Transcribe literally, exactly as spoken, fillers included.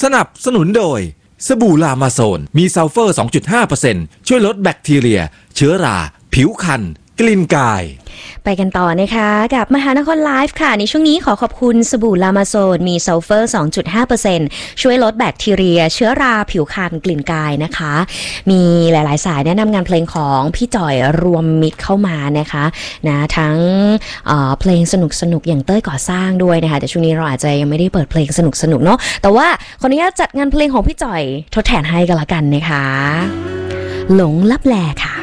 สนับสนุนโดยสบู่ลามาโซนมีซัลเฟอร์ สองจุดห้าเปอร์เซ็นต์ ช่วยลดแบคทีเรียเชื้อราผิวคันกลิ่นกายไปกันต่อนะคะกับมหานครไลฟ์ค่ะในช่วงนี้ขอขอบคุณสบู่ลามาโซนมีซัลเฟอร์ สองจุดห้าเปอร์เซ็นต์ ช่วยลดแบคทีเรียเชื้อราผิวคันกลิ่นกายนะคะมีหลายๆสายแนะนำงานเพลงของพี่จ่อยรวมมิตรเข้ามานะคะนะทั้งเอ่อเพลงสนุกๆอย่างเต้ยก่อสร้างด้วยนะคะแต่ช่วงนี้เราอาจจะยังไม่ได้เปิดเพลงสนุกๆเนาะแต่ว่าขออนุญาตจัดงานเพลงของพี่จ่อยทดแทนให้กันละกันนะคะหลงลับแลค่ะ